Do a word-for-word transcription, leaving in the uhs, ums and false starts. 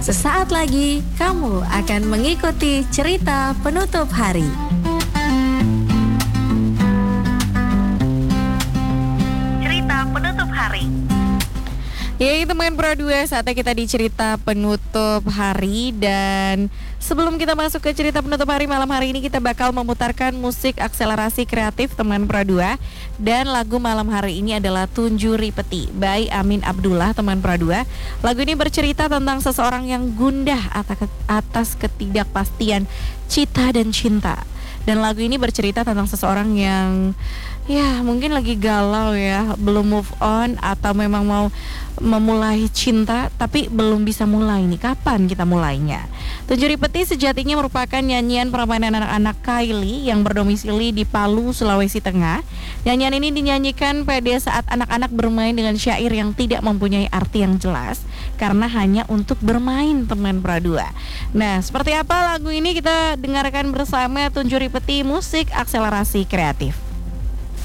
Sesaat lagi kamu akan mengikuti cerita penutup hari. Cerita penutup hari. Ya, teman Pro dua, saatnya kita di cerita penutup hari. Dan sebelum kita masuk ke cerita penutup hari malam hari ini, kita bakal memutarkan musik akselerasi kreatif teman Pro dua. Dan lagu malam hari ini adalah Tunjuri Peti by Amin Abdullah teman Pro dua. Lagu ini bercerita tentang seseorang yang gundah atas ketidakpastian cita dan cinta. Dan lagu ini bercerita tentang seseorang yang ya mungkin lagi galau ya, belum move on atau memang mau memulai cinta tapi belum bisa mulai nih. Kapan kita mulainya? Tunjuri Peti sejatinya merupakan nyanyian permainan anak-anak Kylie yang berdomisili di Palu, Sulawesi Tengah. Nyanyian ini dinyanyikan pada saat anak-anak bermain dengan syair yang tidak mempunyai arti yang jelas karena hanya untuk bermain teman Pro dua. Nah, seperti apa lagu ini kita dengarkan bersama Tunjuri Peti, musik akselerasi kreatif.